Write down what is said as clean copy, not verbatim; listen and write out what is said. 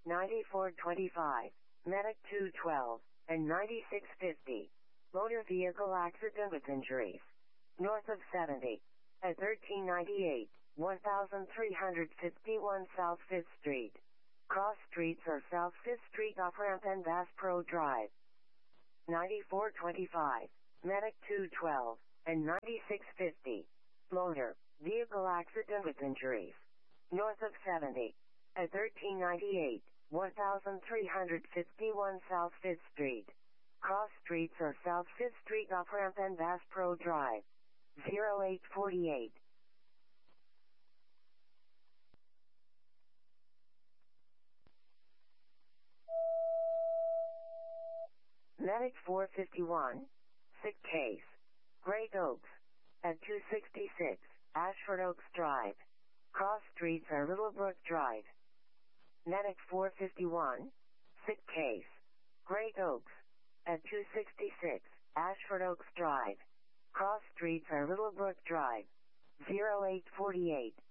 9425, Medic 212, and 9650. Motor vehicle accident with injuries. North of 70. At 1398, 1351 South 5th Street. Cross streets are South 5th Street off-ramp and Bass Pro Drive. 9425, Medic 212, and 9650. Motor vehicle accident with injuries. North of 70. At 1398, 1351 South 5th Street. Cross streets are South 5th Street off-ramp and Bass Pro Drive. 0848. Medic 451. Sick case. Great Oaks. At 266, Ashford Oaks Drive. Cross streets are Littlebrook Drive. Medic 451. Sick case. Great Oaks. At 266, Ashford Oaks Drive. Cross streets are Littlebrook Drive. 0848.